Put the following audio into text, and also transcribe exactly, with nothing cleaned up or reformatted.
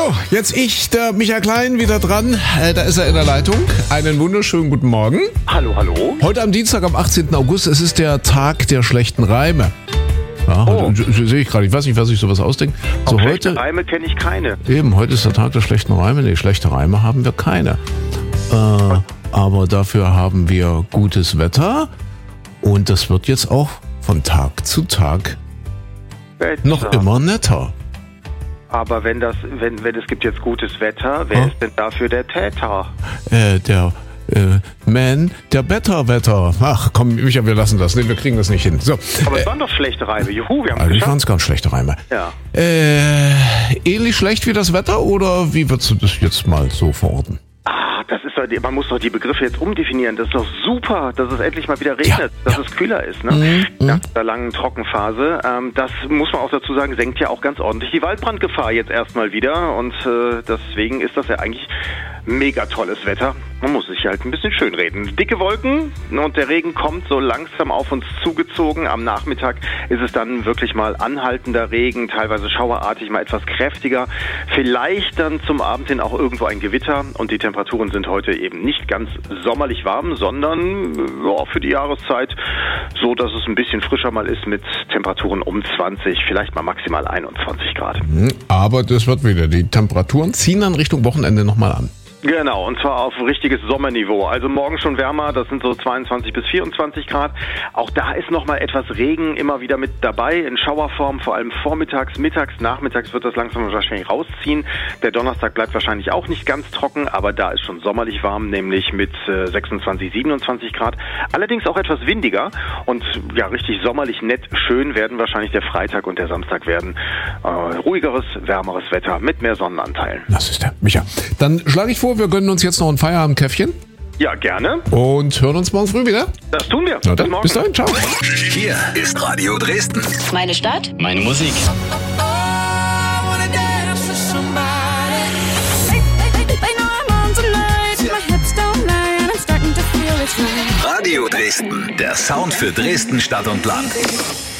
So, jetzt ich, der Michael Klein, wieder dran. Äh, da ist er in der Leitung. Einen wunderschönen guten Morgen. Hallo, hallo. Heute am Dienstag, am achtzehnten August, es ist der Tag der schlechten Reime. Ja, Oh. sehe ich gerade. Ich weiß nicht, wer sich sowas ausdenkt. So, Auch heute, schlechte Reime kenne ich keine. eben, heute ist der Tag der schlechten Reime. Nee, schlechte Reime haben wir keine. Äh, aber dafür haben wir gutes Wetter. Und das wird jetzt auch von Tag zu Tag Wetter. noch immer netter. Aber wenn das, wenn, wenn es gibt jetzt gutes Wetter, wer Hm? ist denn dafür der Täter? Äh, der äh, Man, der Better-Wetter. Ach komm, Micha, wir lassen das. Nee, wir kriegen das nicht hin. So, Aber äh, es waren doch schlechte Reime. Juhu, wir haben es eigentlich waren geschafft. es ganz schlechte Reime. Ja. Äh, ähnlich schlecht wie das Wetter oder wie würdest du das jetzt mal so verorten? Ah, das ist doch, die- man muss doch die Begriffe jetzt umdefinieren. Das ist doch super, dass es endlich mal wieder regnet, Ja, dass ja. es kühler ist, ne? Mhm, Nach der langen Trockenphase. Ähm, das muss man auch dazu sagen, senkt ja auch ganz ordentlich die Waldbrandgefahr jetzt erstmal wieder. Und äh, deswegen ist das ja eigentlich mega tolles Wetter. Man muss sich halt ein bisschen schönreden. Dicke Wolken und der Regen kommt so langsam auf uns zugezogen. Am Nachmittag ist es dann wirklich mal anhaltender Regen, teilweise schauerartig, mal etwas kräftiger. Vielleicht dann zum Abend hin auch irgendwo ein Gewitter. Und die Temperaturen sind heute eben nicht ganz sommerlich warm, sondern ja, für die Jahreszeit so, dass es ein bisschen frischer mal ist mit Temperaturen um zwanzig, vielleicht mal maximal einundzwanzig Grad. Hm, aber das wird wieder. Die Temperaturen ziehen dann Richtung Wochenende nochmal an. Genau, und zwar auf richtiges Sommerniveau. Also morgen schon wärmer, das sind so zweiundzwanzig bis vierundzwanzig Grad. Auch da ist nochmal etwas Regen immer wieder mit dabei, in Schauerform, vor allem vormittags, mittags, nachmittags wird das langsam wahrscheinlich rausziehen. Der Donnerstag bleibt wahrscheinlich auch nicht ganz trocken, aber da ist schon sommerlich warm, nämlich mit äh, sechsundzwanzig, siebenundzwanzig Grad. Allerdings auch etwas windiger und ja, richtig sommerlich nett schön werden wahrscheinlich der Freitag und der Samstag werden. Äh, ruhigeres, wärmeres Wetter mit mehr Sonnenanteilen. Das ist der Micha. Dann schlage ich vor, wir gönnen uns jetzt noch ein Feierabendkäffchen Ja, gerne. und hören uns morgen früh wieder. Das tun wir. Na dann, morgen. bis dahin, ciao. Hier ist Radio Dresden. Meine Stadt, Meine Musik. Radio Dresden, der Sound für Dresden, Stadt und Land.